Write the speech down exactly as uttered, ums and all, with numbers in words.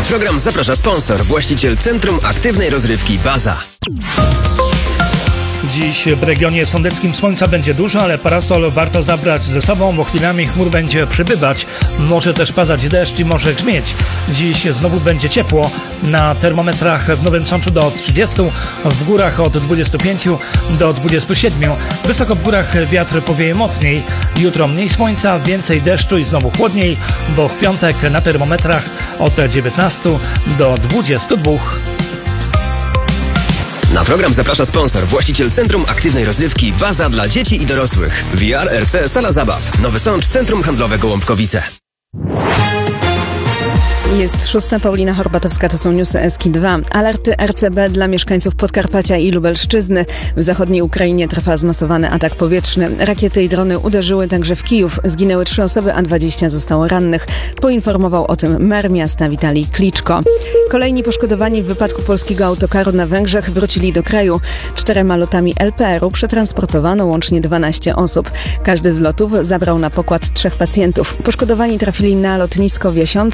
program zaprasza sponsor, właściciel Centrum Aktywnej Rozrywki Baza. Dziś w regionie sądeckim słońca będzie dużo, ale parasol warto zabrać ze sobą, bo chwilami chmur będzie przybywać. Może też padać deszcz i może grzmieć. Dziś znowu będzie ciepło. Na termometrach w Nowym Sączu do trzydziestu, w górach od dwudziestu pięciu do dwudziestu siedmiu. Wysoko w górach wiatr powieje mocniej. Jutro mniej słońca, więcej deszczu i znowu chłodniej, bo w piątek na termometrach od dziewiętnastu do dwudziestu dwóch. Na program zaprasza sponsor, właściciel Centrum Aktywnej Rozrywki Baza dla dzieci i dorosłych. V R R C Sala Zabaw. Nowy Sącz, Centrum Handlowe Gołąbkowice. Jest szósta, Paulina Horbatowska, to są newsy S K dwa. Alerty R C B dla mieszkańców Podkarpacia i Lubelszczyzny. W zachodniej Ukrainie trwa zmasowany atak powietrzny. Rakiety i drony uderzyły także w Kijów. Zginęły trzy osoby, a dwadzieścia zostało rannych. Poinformował o tym mer miasta Witalij Kliczko. Kolejni poszkodowani w wypadku polskiego autokaru na Węgrzech wrócili do kraju. Czterema lotami L P R u przetransportowano łącznie dwanaście osób. Każdy z lotów zabrał na pokład trzech pacjentów. Poszkodowani trafili na lotnisko w Jasiące.